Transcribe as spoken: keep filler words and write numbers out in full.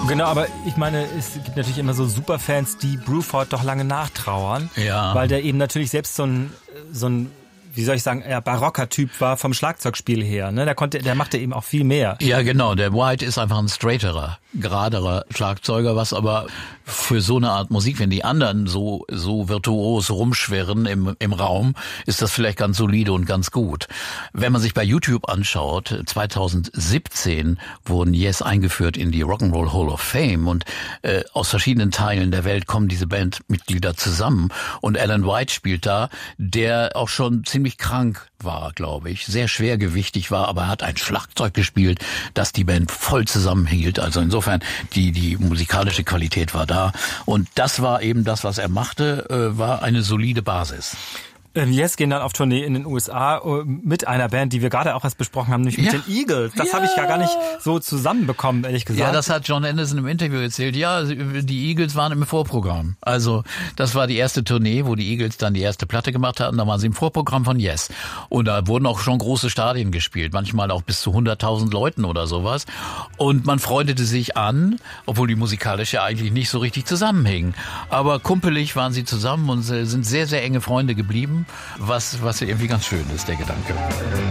Genau, aber ich meine, es gibt natürlich immer so Superfans, die Bruford doch lange nachtrauern, ja. weil der eben natürlich selbst so ein, so ein wie soll ich sagen, eher barocker Typ war vom Schlagzeugspiel her. Ne? Der konnte, der machte eben auch viel mehr. Ja, genau. Der White ist einfach ein straighterer, geraderer Schlagzeuger, was aber für so eine Art Musik, wenn die anderen so so virtuos rumschwirren im im Raum, ist das vielleicht ganz solide und ganz gut. Wenn man sich bei YouTube anschaut, zwanzig siebzehn wurden Yes eingeführt in die Rock'n'Roll Hall of Fame und äh, aus verschiedenen Teilen der Welt kommen diese Bandmitglieder zusammen und Alan White spielt da, der auch schon ziemlich krank war, glaube ich, sehr schwergewichtig war, aber er hat ein Schlagzeug gespielt, das die Band voll zusammenhielt. Also insofern, die die musikalische Qualität war da. Und das war eben das, was er machte, äh, war eine solide Basis. Yes gehen dann auf Tournee in den U S A mit einer Band, die wir gerade auch erst besprochen haben, nämlich mit ja. den Eagles. Das ja. habe ich ja gar nicht so zusammenbekommen, ehrlich gesagt. Ja, das hat John Anderson im Interview erzählt. Ja, die Eagles waren im Vorprogramm. Also das war die erste Tournee, wo die Eagles dann die erste Platte gemacht hatten. Da waren sie im Vorprogramm von Yes. Und da wurden auch schon große Stadien gespielt, manchmal auch bis zu hunderttausend Leuten oder sowas. Und man freundete sich an, obwohl die musikalisch ja eigentlich nicht so richtig zusammenhingen. Aber kumpelig waren sie zusammen und sind sehr, sehr enge Freunde geblieben. Was, was irgendwie ganz schön ist, der Gedanke.